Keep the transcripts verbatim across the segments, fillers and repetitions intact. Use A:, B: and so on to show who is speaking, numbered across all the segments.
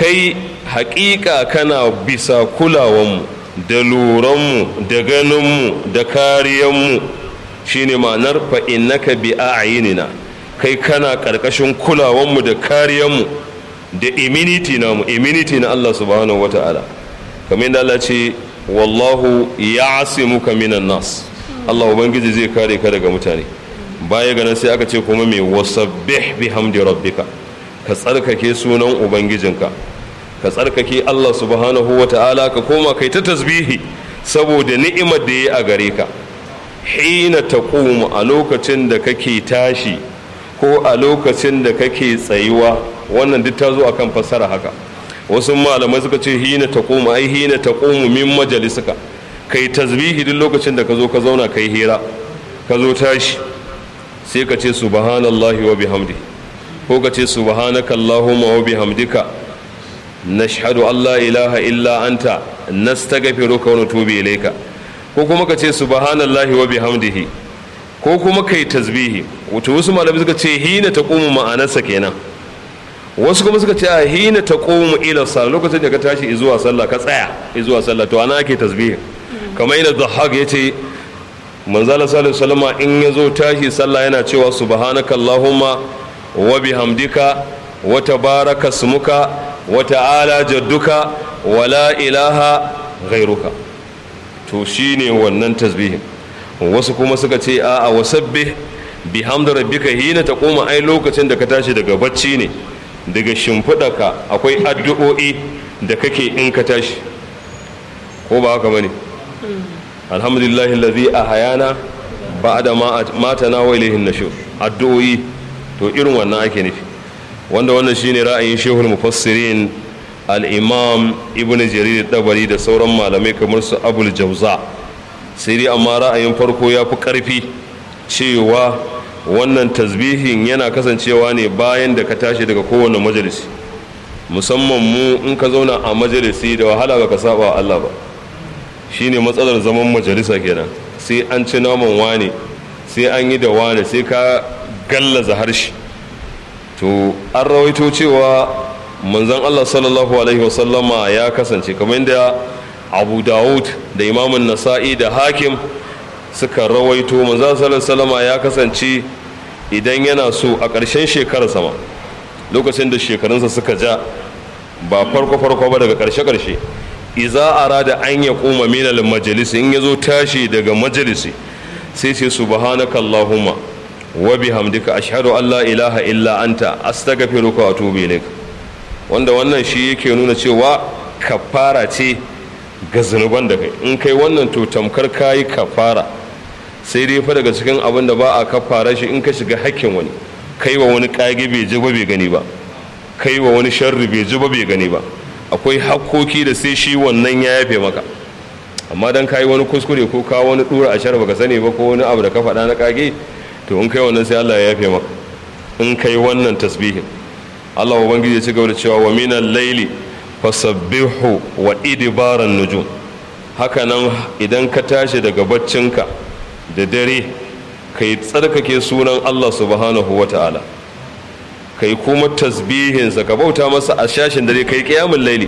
A: kai haƙiƙa kana bisa kulawanmu da luranmu da ganinmu da kariyanmu shine ma'anar fa innaka bi a'yinina kai kana ƙarƙashin kulawanmu da kariyanmu da immunity namu immunity na Allah subhanahu wata'ala kamar yadda Allah ce wallahu ya'simuka minan nas Allah ubangiji zai kare ka daga mutane baya ganin sai aka ce kuma mai wasabbih bihamdi rabbika ka tsarkake sunan ubangijinka ka tsarkake Allah subhanahu wata'ala ka koma kai ta tasbihi saboda ni'imar da ya a gare ka hina taqumu a lokacin da kake tashi ko a lokacin da kake tsayuwa wannan duk ta zo akan fassara haka wasu malamai suka ce hina taqumu ai hina taqumu min majalisika kai tasbihi duk lokacin da ka zo ka zauna kai hira ka zo tashi sai ka ce subhanallahi wa bihamdi ko ka ce subhanaka allahumma wa bihamdika nashhadu an la ilaha illa anta nastaghfiruka wa natubu ilayka ko kuma ka ce subhanallahi wa bihamdihi ko kuma kai tasbihi wato wasu malamai suka ce hina taqumu ma'anarsa kenan wasu kuma suka ce a hina taqumu ila sallah lokacin da ka tashi zuwa sallah ka tsaya zuwa sallah to ana ake tasbihi kamar yadda Dhahhak yace manzala sallallahu alaihi wasallam in yazo tashi sallah yana cewa subhanaka allahumma wa bihamdika wa tabaraka ismuka wa ta'ala jadduka wa la ilaha ghairuka to shine wannan tasbihin wasu kuma suka ce a'a wasabbih bihamdi rabbika hina taquma ai lokacin da ka tashi daga bacci ne daga shimfiɗaka akwai addu'o'i da kake in ka tashi ko ba haka bane alhamdulillahi allazi ahayana ba'da ma matana wa ilayhi nushur addu'o'i to irin wannan ake nufi wanda wannan shine ra'ayin shehul mufassirin al-imam ibn jarir dabari da sauran malamai kamar su abul jawza sai dai amma ra'ayin farko ya fi ƙarfi cewa wannan tasbihin yana kasancewa ne bayan da ka tashi daga kowane majalisi musamman mu in ka zauna a majalisi da wahala ba ka saba wa Allah ba shine matsalar zaman majalisa kenan sai an ci naman wane sai an yi da wane sai ka gallaza harshe to an rawaito cewa manzon Allah sallallahu alaihi wasallama ya kasance kamar yadda Abu Dawud da Imamun Nasa'i da Hakim suka rawaito manzon sallallahu alaihi ya kasance idan yana so a ƙarshen shekarar sama lokacin da shekarunsa suka ja ba farko farko ba daga ƙarshe ƙarshe iza arada an ya kuma minal majalisi in yazo tashi daga majalisi sai ce subhanaka allahumma wa bihamdika ashhadu an la ilaha illa anta astaghfiruka wa atubu ilaik wanda wannan shi yake nuna cewa kafara ce ga zunuban da kai in kai wannan to tamkar kayi kafara sai dai fa daga cikin abin da ba a kafara shi in ka shiga hakkin wani kai wa wani kage bai ji ba bai gani ba kai wa wani sharri bai ji ba bai gani ba akwai hakkoki da sai shi wannan ya yafe maka amma dan kai wani kuskure ko ka wani dura a shar baka sani ba ko wani abu da ka faɗa na kage to in kai wannan sai Allah ya yafe maka in kai wannan tasbihin Allah ubangiji ya ci gaba da cewa wa minal layli fasabbihu wa idbaran nujum haka nan idan ka tashi daga baccinka da dare kai tsarkake sunan Allah subhanahu wata'ala kai kuma tasbihinsa ka bauta masa a shashin dare kai qiyamul layli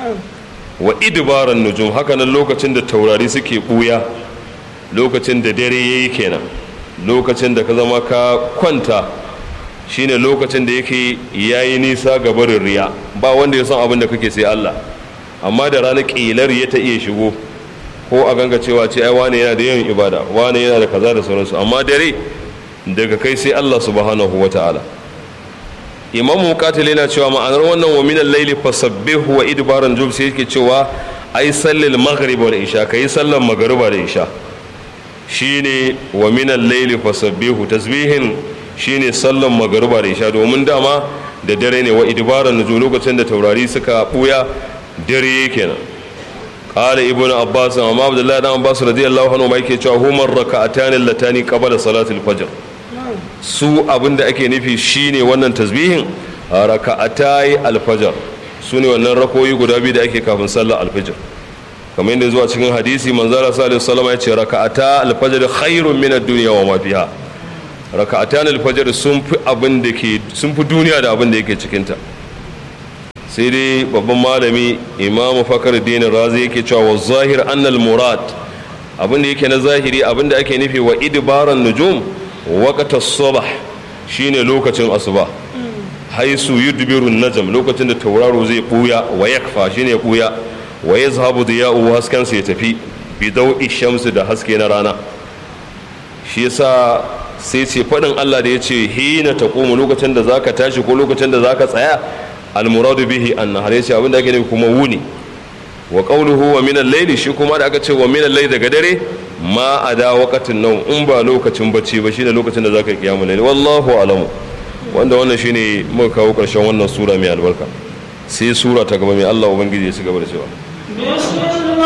A: wa idbaran nujum haka nan lokacin da taurari suke buya lokacin da dare yayi kenan lokacin da ka zama ka kwanta shine lokacin da yake yayi nisa ga barin riya ba wanda ya san abin da kake sai Allah amma da ranar kilar ya ta iya shigo ko a ganga cewa ce ai wane yana da yawan ibada wane yana da kaza da sauransu amma dare daga kai sai Allah subhanahu wata'ala imam muqatil yana cewa ma'anar wannan wa minal layli fasabbihu wa idbaran jub sai yake cewa ai sallil maghrib wal isha kai sallan magriba da isha shine wa minal layli fasabbihu tasbihin shine sallan magriba da isha domin dama da dare ne wa idbaran nujum lokacin da taurari suka buya dare kenan qala ibnu abbas amma abdullahi dan abbas radiyallahu anhu ma yake cewa humar raka'atan allatani qabla salatil fajr su abinda ake nufi shine wannan tasbihin raka'atai alfajr sune wannan rakoyi guda biyu da ake kafin sallar alfajr kamar yadda zuwa cikin hadisi manzara sallallahu alaihi wasallam ya ce raka'ata alfajr khairun min ad-dunya wa ma fiha raka'atan alfajr sun fi abin da ke sun fi duniya da abin da yake cikin ta sai dai babban malami imamu fakhruddin razi yake cewa wa zahir annal murad abinda yake na zahiri abinda ake nufi wa idbaran nujum waqta as-subh shine lokacin asuba haisu yudbiru najm lokacin da tauraro zai buya wa yakfa shine ya buya wa yazhabu diya'u haskan sai ya tafi bi daw'i shamsi da haske na rana shi yasa sai ce fadin Allah da yace hina taqumu lokacin da zaka tashi ko lokacin da zaka tsaya al-muradu bihi an-nahar yace abinda ake nufi kuma wuni wa qawluhu wa min al-layli shi kuma da aka ce wa min al-layli daga dare ma ada waqatin nawm in ba lokacin bacci ba shine lokacin da zaka yi qiyamul layl wallahu alamu wanda wannan shine muka kawo karshen wannan sura mai albarka sai sura ta gaba mai Allah ubangiji ya ci gaba da cewa